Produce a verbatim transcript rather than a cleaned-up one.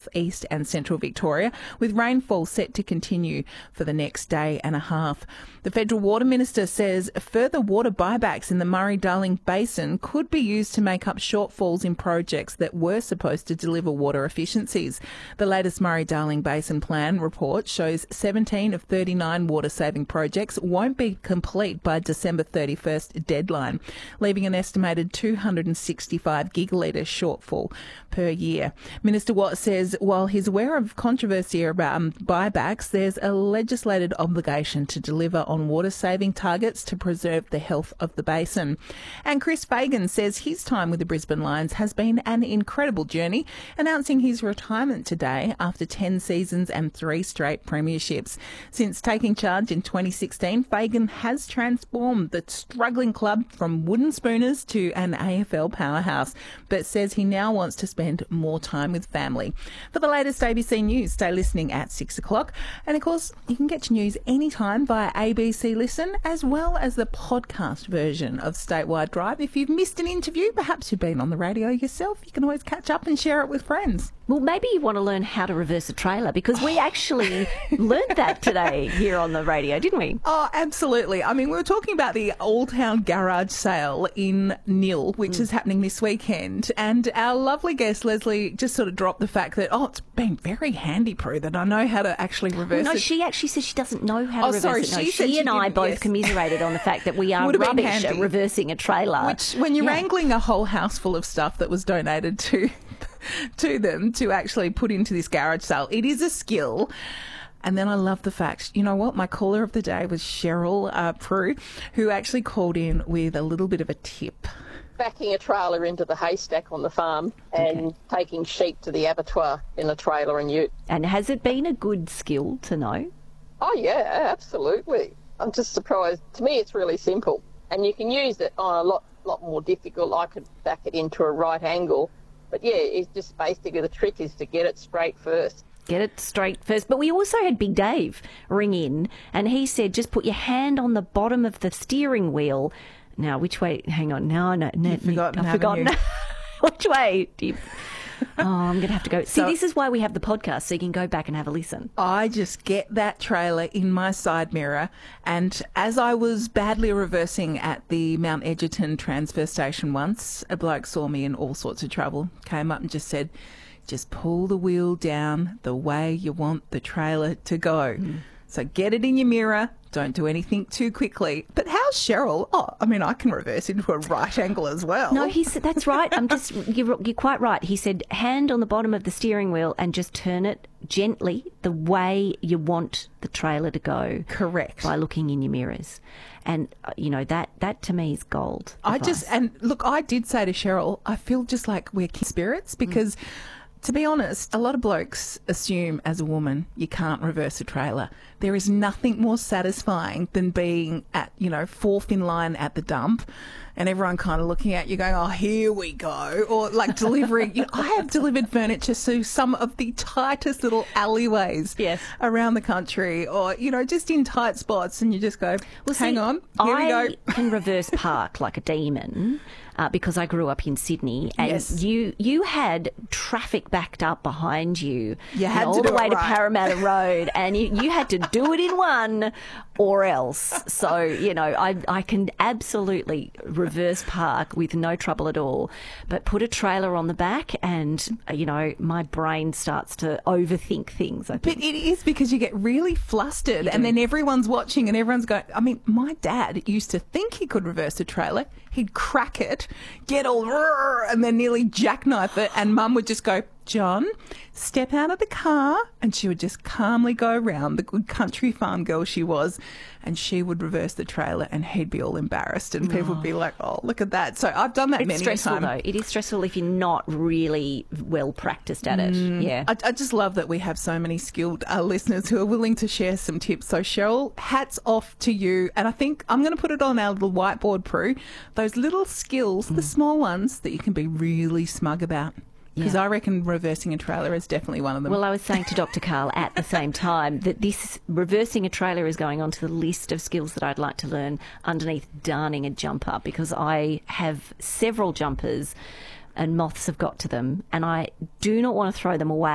east and central Victoria, with rainfall set to continue for the next day and a half. The Federal Water Minister says further water buybacks in the Murray-Darling Basin could be used to make up shortfalls in projects that were supposed to deliver water efficiencies. The latest Murray-Darling Basin Plan report shows seventeen of thirty-nine water-saving projects won't be complete by December thirty-first deadline, leaving an estimated two hundred sixty-five gigalitre shortfall per year. Minister Watt says while he's aware of controversy about um, buybacks, there's a legislated obligation to deliver on water-saving targets to preserve the health of the basin. And Chris Fagan says his time with the Brisbane Lions has been an incredible journey, announcing his retirement today after ten seasons and three straight premierships. Since taking charge in twenty sixteen, Fagan has transformed the struggling club from wooden spooners to an A F L powerhouse, but says he now wants to spend more time with family. For the latest A B C News, stay listening at six o'clock. And of course, you can get your news anytime via A B C Listen, as well as the podcast version of Statewide Drive. If you've missed an interview, perhaps you've been on the radio yourself, you can always catch up and share it with friends. Well, maybe you want to learn how to reverse a trailer, because we actually learned that today here on the radio, didn't we? Oh, absolutely. I mean, we were talking about the Old Town Garage Sale in Nil, which mm. is happening this weekend, and our lovely guest, Leslie, just sort of dropped the fact that, oh, it's been very handy, Prue, that I know how to actually reverse well, no, it. No, she actually said she doesn't know how to oh, reverse sorry, it. No, she, she, she and I both yes. commiserated on the fact that we are rubbish at reversing a trailer. Which, when you're yeah. wrangling a whole house full of stuff that was donated to to them to actually put into this garage sale, it is a skill. And then I love the fact, you know what, my caller of the day was Cheryl uh, Prue, who actually called in with a little bit of a tip. Backing a trailer into the haystack on the farm and okay. taking sheep to the abattoir in a trailer and ute. And has it been a good skill to know? Oh, yeah, absolutely. I'm just surprised. To me, it's really simple. And you can use it on a lot, lot more difficult. I could back it into a right angle. But, yeah, it's just basically the trick is to get it straight first. Get it straight first. But we also had Big Dave ring in, and he said just put your hand on the bottom of the steering wheel. Now, which way? Hang on. No, no, no. You've forgotten, I've forgotten. Which way do you... Oh, I'm going to have to go. See, so, this is why we have the podcast, so you can go back and have a listen. I just get that trailer in my side mirror, and as I was badly reversing at the Mount Edgerton transfer station once, a bloke saw me in all sorts of trouble, came up and just said, just pull the wheel down the way you want the trailer to go. Mm. So get it in your mirror. Don't do anything too quickly. But how's Cheryl? Oh, I mean, I can reverse into a right angle as well. No, he said that's right. I'm just you're, you're quite right. He said hand on the bottom of the steering wheel and just turn it gently the way you want the trailer to go. Correct. By looking in your mirrors. And, uh, you know, that, that to me is gold. I advice. just, and look, I did say to Cheryl, I feel just like we're kin spirits because... Mm. To be honest, a lot of blokes assume as a woman you can't reverse a trailer. There is nothing more satisfying than being at, you know, fourth in line at the dump and everyone kind of looking at you going, oh, here we go. Or like delivering, you know, I have delivered furniture to some of the tightest little alleyways yes. around the country or, you know, just in tight spots and you just go, well, hang see, on, here I we go. can reverse park like a demon. Uh, because I grew up in Sydney, and yes. you you had traffic backed up behind you, you had all to the do way it to right. Parramatta Road, and you, you had to do it in one or else. So, you know, I I can absolutely reverse park with no trouble at all, but put a trailer on the back and, you know, my brain starts to overthink things, I think. But it is because you get really flustered you and do. then everyone's watching and everyone's going, I mean, my dad used to think he could reverse a trailer. He'd crack it, get all, and then nearly jackknife it, and Mum would just go, John, step out of the car, and she would just calmly go around, the good country farm girl she was, and she would reverse the trailer and he'd be all embarrassed and people oh. would be like, oh, look at that. So I've done that it's many times. It's stressful though. It is stressful if you're not really well practiced at it. Mm, yeah. I, I just love that we have so many skilled uh, listeners who are willing to share some tips. So Cheryl, hats off to you. And I think I'm going to put it on our little whiteboard, Prue, those little skills, mm. the small ones that you can be really smug about. Because yeah. I reckon reversing a trailer is definitely one of them. Well, I was saying to Doctor Carl at the same time that this reversing a trailer is going onto the list of skills that I'd like to learn underneath darning a jumper, because I have several jumpers and moths have got to them and I do not want to throw them away.